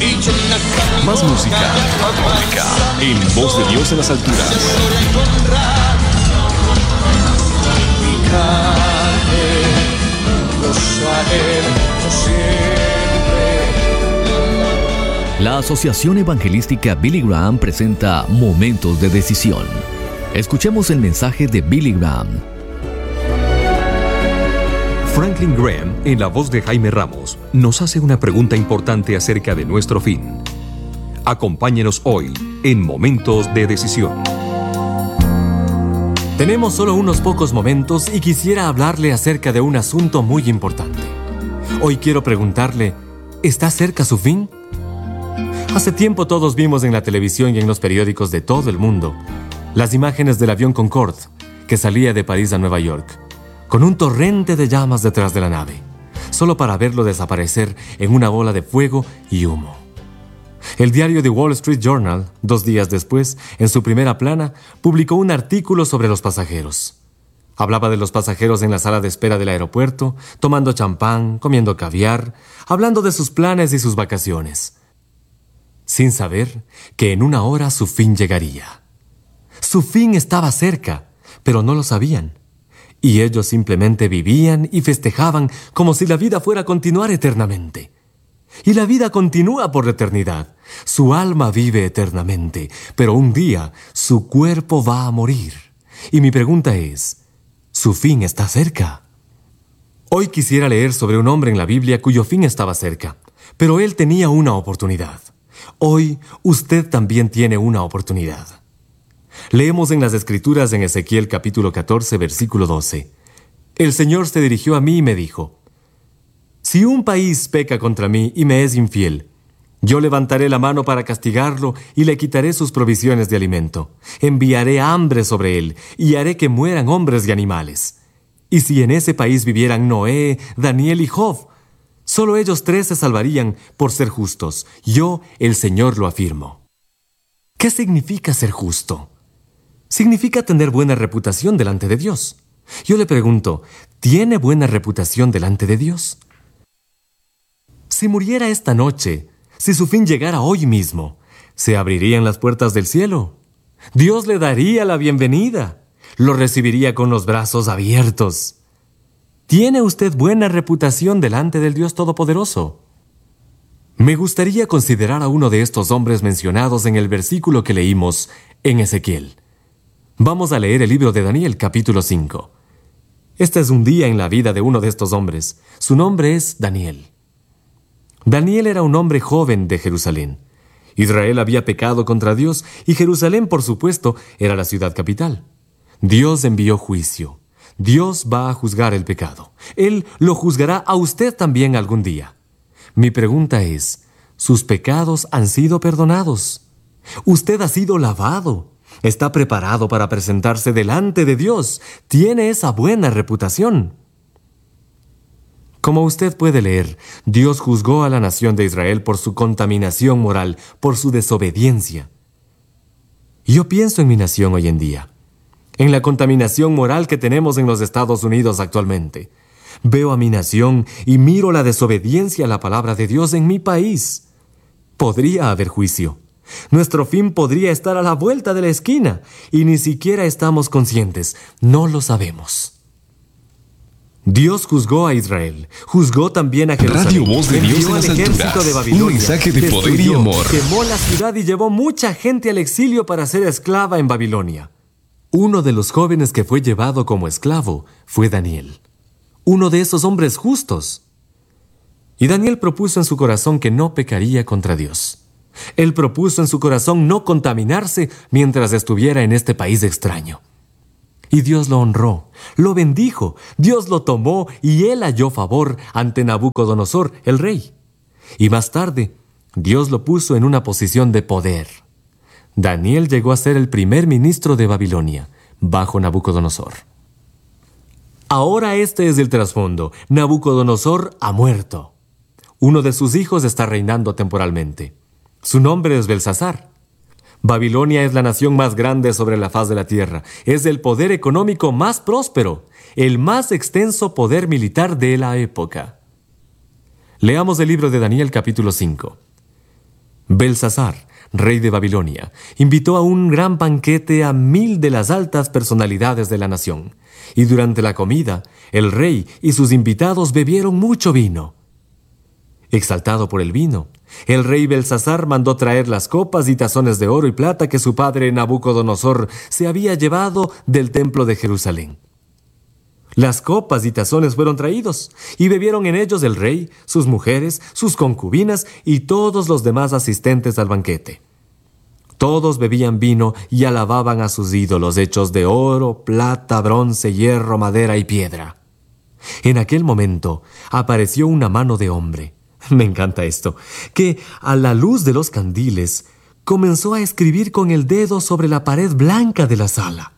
Más música, en Voz de Dios en las alturas. La Asociación Evangelística Billy Graham presenta Momentos de Decisión. Escuchemos el mensaje de Billy Graham. Franklin Graham, en la voz de Jaime Ramos, nos hace una pregunta importante acerca de nuestro fin. Acompáñenos hoy en Momentos de Decisión. Tenemos solo unos pocos momentos y quisiera hablarle acerca de un asunto muy importante. Hoy quiero preguntarle, ¿está cerca su fin? Hace tiempo todos vimos en la televisión y en los periódicos de todo el mundo las imágenes del avión Concorde que salía de París a Nueva York, con un torrente de llamas detrás de la nave, solo para verlo desaparecer en una bola de fuego y humo. El diario The Wall Street Journal, 2 días después, en su primera plana, publicó un artículo sobre los pasajeros. Hablaba de los pasajeros en la sala de espera del aeropuerto, tomando champán, comiendo caviar, hablando de sus planes y sus vacaciones, sin saber que en 1 hora su fin llegaría. Su fin estaba cerca, pero no lo sabían. Y ellos simplemente vivían y festejaban como si la vida fuera a continuar eternamente. Y la vida continúa por la eternidad. Su alma vive eternamente, pero un día su cuerpo va a morir. Y mi pregunta es, ¿su fin está cerca? Hoy quisiera leer sobre un hombre en la Biblia cuyo fin estaba cerca, pero él tenía una oportunidad. Hoy usted también tiene una oportunidad. Leemos en las Escrituras en Ezequiel capítulo 14, versículo 12. El Señor se dirigió a mí y me dijo: si un país peca contra mí y me es infiel, yo levantaré la mano para castigarlo y le quitaré sus provisiones de alimento. Enviaré hambre sobre él y haré que mueran hombres y animales. Y si en ese país vivieran Noé, Daniel y Job, solo ellos 3 se salvarían por ser justos. Yo, el Señor, lo afirmo. ¿Qué significa ser justo? Significa tener buena reputación delante de Dios. Yo le pregunto, ¿tiene buena reputación delante de Dios? Si muriera esta noche, si su fin llegara hoy mismo, ¿se abrirían las puertas del cielo? Dios le daría la bienvenida. Lo recibiría con los brazos abiertos. ¿Tiene usted buena reputación delante del Dios Todopoderoso? Me gustaría considerar a uno de estos hombres mencionados en el versículo que leímos en Ezequiel. Vamos a leer el libro de Daniel, capítulo 5. Este es un día en la vida de uno de estos hombres. Su nombre es Daniel. Daniel era un hombre joven de Jerusalén. Israel había pecado contra Dios y Jerusalén, por supuesto, era la ciudad capital. Dios envió juicio. Dios va a juzgar el pecado. Él lo juzgará a usted también algún día. Mi pregunta es, ¿sus pecados han sido perdonados? ¿Usted ha sido lavado? ¿Está preparado para presentarse delante de Dios? ¿Tiene esa buena reputación? Como usted puede leer, Dios juzgó a la nación de Israel por su contaminación moral, por su desobediencia. Yo pienso en mi nación hoy en día, en la contaminación moral que tenemos en los Estados Unidos actualmente. Veo a mi nación y miro la desobediencia a la palabra de Dios en mi país. Podría haber juicio. Nuestro fin podría estar a la vuelta de la esquina y ni siquiera estamos conscientes, no lo sabemos. Dios juzgó a Israel, juzgó también a Jerusalén. Radio Voz de Dios en las alturas. Un mensaje de poder y amor. Quemó la ciudad y llevó mucha gente al exilio para ser esclava en Babilonia. Uno de los jóvenes que fue llevado como esclavo fue Daniel, uno de esos hombres justos. Y Daniel propuso en su corazón que no pecaría contra Dios. Él propuso en su corazón no contaminarse mientras estuviera en este país extraño. Y Dios lo honró, lo bendijo, Dios lo tomó y él halló favor ante Nabucodonosor, el rey. Y más tarde, Dios lo puso en una posición de poder. Daniel llegó a ser el primer ministro de Babilonia, bajo Nabucodonosor. Ahora este es el trasfondo. Nabucodonosor ha muerto. Uno de sus hijos está reinando temporalmente. Su nombre es Belsasar. Babilonia es la nación más grande sobre la faz de la tierra. Es el poder económico más próspero, el más extenso poder militar de la época. Leamos el libro de Daniel capítulo 5. Belsasar, rey de Babilonia, invitó a un gran banquete a 1000 de las altas personalidades de la nación, y durante la comida, el rey y sus invitados bebieron mucho vino. Exaltado por el vino, el rey Belsasar mandó traer las copas y tazones de oro y plata que su padre Nabucodonosor se había llevado del templo de Jerusalén. Las copas y tazones fueron traídos, y bebieron en ellos el rey, sus mujeres, sus concubinas y todos los demás asistentes al banquete. Todos bebían vino y alababan a sus ídolos hechos de oro, plata, bronce, hierro, madera y piedra. En aquel momento apareció una mano de hombre. Me encanta esto, que a la luz de los candiles comenzó a escribir con el dedo sobre la pared blanca de la sala.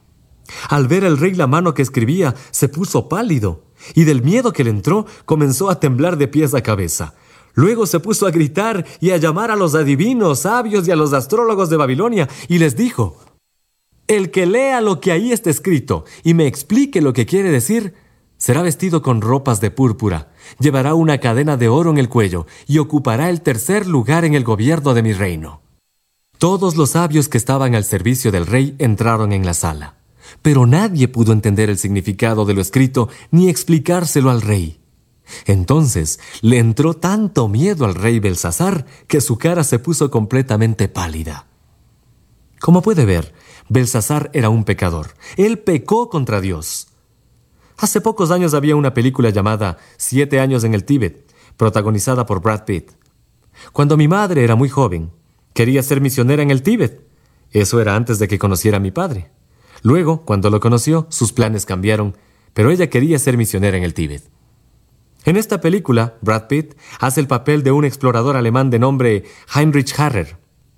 Al ver el rey la mano que escribía, se puso pálido, y del miedo que le entró, comenzó a temblar de pies a cabeza. Luego se puso a gritar y a llamar a los adivinos, sabios y a los astrólogos de Babilonia, y les dijo: «El que lea lo que ahí está escrito y me explique lo que quiere decir, será vestido con ropas de púrpura, llevará una cadena de oro en el cuello y ocupará el tercer lugar en el gobierno de mi reino». Todos los sabios que estaban al servicio del rey entraron en la sala, pero nadie pudo entender el significado de lo escrito ni explicárselo al rey. Entonces le entró tanto miedo al rey Belsasar que su cara se puso completamente pálida. Como puede ver, Belsasar era un pecador. Él pecó contra Dios. Hace pocos años había una película llamada 7 años en el Tíbet, protagonizada por Brad Pitt. Cuando mi madre era muy joven, quería ser misionera en el Tíbet. Eso era antes de que conociera a mi padre. Luego, cuando lo conoció, sus planes cambiaron, pero ella quería ser misionera en el Tíbet. En esta película, Brad Pitt hace el papel de un explorador alemán de nombre Heinrich Harrer.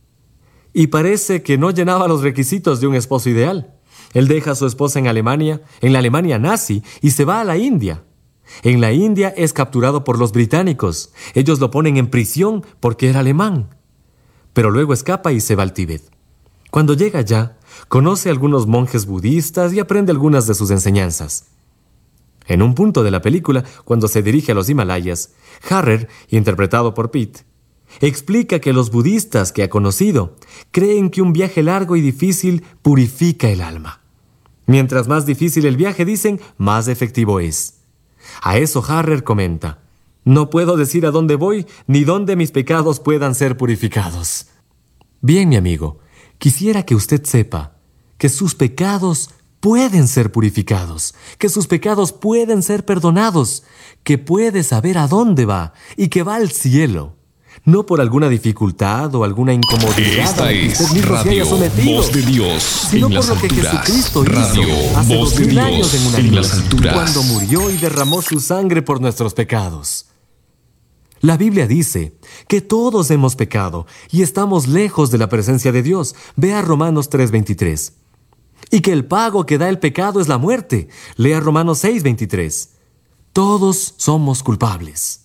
Y parece que no llenaba los requisitos de un esposo ideal. Él deja a su esposa en la Alemania nazi, y se va a la India. En la India es capturado por los británicos. Ellos lo ponen en prisión porque era alemán. Pero luego escapa y se va al Tíbet. Cuando llega allá, conoce a algunos monjes budistas y aprende algunas de sus enseñanzas. En un punto de la película, cuando se dirige a los Himalayas, Harrer, interpretado por Pitt, explica que los budistas que ha conocido creen que un viaje largo y difícil purifica el alma. Mientras más difícil el viaje, dicen, más efectivo es. A eso Harrer comenta: «No puedo decir a dónde voy ni dónde mis pecados puedan ser purificados». Bien, mi amigo, quisiera que usted sepa que sus pecados pueden ser purificados, que sus pecados pueden ser perdonados, que puede saber a dónde va y que va al cielo. No por alguna dificultad o alguna incomodidad Esta a la que es usted mismo se haya Radio sometido, Voz de Dios sino en por las lo que alturas. Jesucristo Radio hizo hace Voz de 2000 años Dios en una en las cruz, alturas. cuando murió y derramó su sangre por nuestros pecados. La Biblia dice que todos hemos pecado y estamos lejos de la presencia de Dios. Vea Romanos 3:23. Y que el pago que da el pecado es la muerte. Lea Romanos 6:23. Todos somos culpables.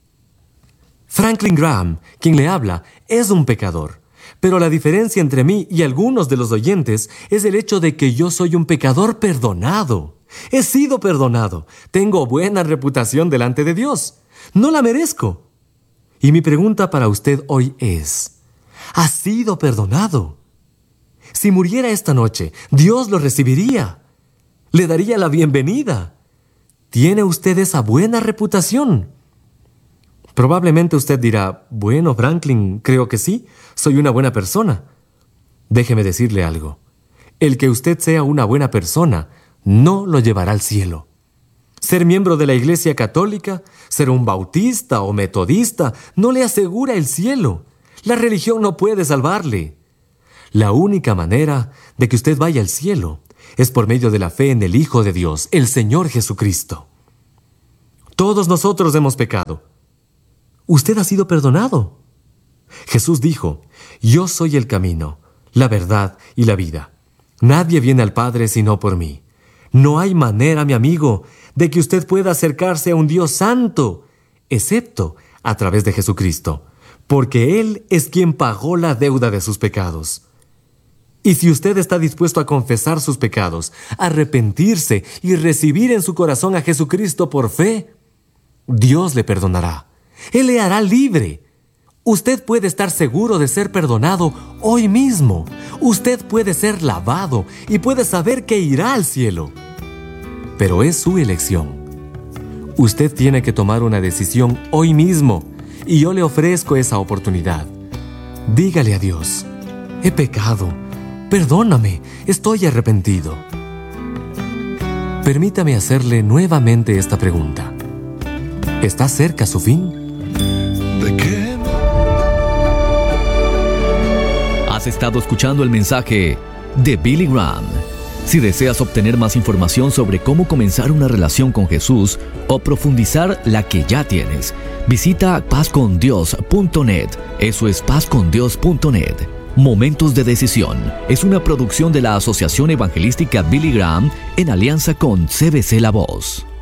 Franklin Graham, quien le habla, es un pecador. Pero la diferencia entre mí y algunos de los oyentes es el hecho de que yo soy un pecador perdonado. He sido perdonado. Tengo buena reputación delante de Dios. No la merezco. Y mi pregunta para usted hoy es: ¿ha sido perdonado? Si muriera esta noche, Dios lo recibiría. Le daría la bienvenida. ¿Tiene usted esa buena reputación? Probablemente usted dirá: bueno, Franklin, creo que sí, soy una buena persona. Déjeme decirle algo. El que usted sea una buena persona no lo llevará al cielo. Ser miembro de la Iglesia Católica, ser un bautista o metodista, no le asegura el cielo. La religión no puede salvarle. La única manera de que usted vaya al cielo es por medio de la fe en el Hijo de Dios, el Señor Jesucristo. Todos nosotros hemos pecado. Usted ha sido perdonado. Jesús dijo: «Yo soy el camino, la verdad y la vida. Nadie viene al Padre sino por mí». No hay manera, mi amigo, de que usted pueda acercarse a un Dios santo, excepto a través de Jesucristo, porque Él es quien pagó la deuda de sus pecados. Y si usted está dispuesto a confesar sus pecados, arrepentirse y recibir en su corazón a Jesucristo por fe, Dios le perdonará. Él le hará libre. Usted puede estar seguro de ser perdonado hoy mismo. Usted puede ser lavado y puede saber que irá al cielo. Pero es su elección. Usted tiene que tomar una decisión hoy mismo y yo le ofrezco esa oportunidad. Dígale a Dios: he pecado, perdóname, estoy arrepentido. Permítame hacerle nuevamente esta pregunta. ¿Está cerca su fin? Has estado escuchando el mensaje de Billy Graham. Si deseas obtener más información sobre cómo comenzar una relación con Jesús o profundizar la que ya tienes, visita pazcondios.net. Eso es pazcondios.net. Momentos de Decisión es una producción de la Asociación Evangelística Billy Graham en alianza con CBC La Voz.